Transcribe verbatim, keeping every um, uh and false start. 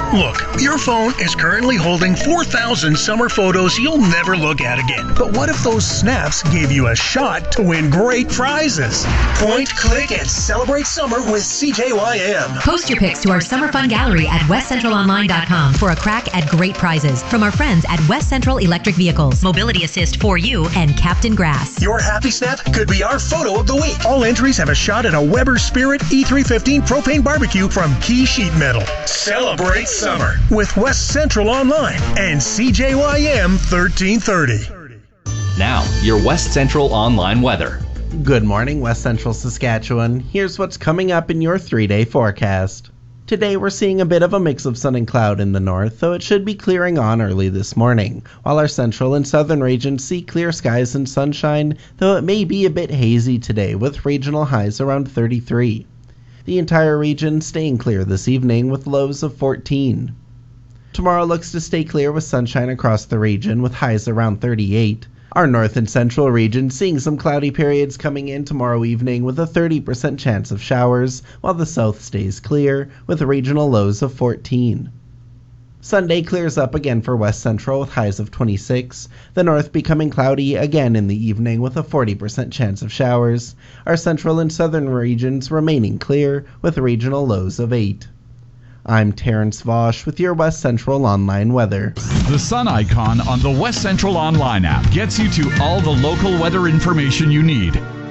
Look, your phone is currently holding four thousand summer photos you'll never look at again. But what if those snaps gave you a shot to win great prizes? Point, click, and celebrate summer with C J Y M. Post your pics to our Summer Fun Gallery at west central online dot com for a crack at great prizes from our friends at West Central Electric Vehicles, Mobility Assist for You, and Captain Grass. Your happy snap could be our photo of the week. All entries have a shot at a Weber Spirit E three fifteen propane barbecue from Key Sheet Metal. Celebrate summer with West Central Online and C J Y M thirteen thirty. Now, your West Central Online weather. Good morning, West Central Saskatchewan. Here's what's coming up in your three-day forecast. Today we're seeing a bit of a mix of sun and cloud in the north, though it should be clearing on early this morning, while our central and southern regions see clear skies and sunshine, though it may be a bit hazy today with regional highs around thirty-three. The entire region staying clear this evening with lows of fourteen. Tomorrow looks to stay clear with sunshine across the region with highs around thirty-eight. Our north and central region seeing some cloudy periods coming in tomorrow evening with a thirty percent chance of showers, while the south stays clear with regional lows of fourteen. Sunday clears up again for West Central with highs of twenty-six, the north becoming cloudy again in the evening with a forty percent chance of showers, our central and southern regions remaining clear with regional lows of eight. I'm Terrence Vosch with your West Central Online weather. The sun icon on the West Central Online app gets you to all the local weather information you need.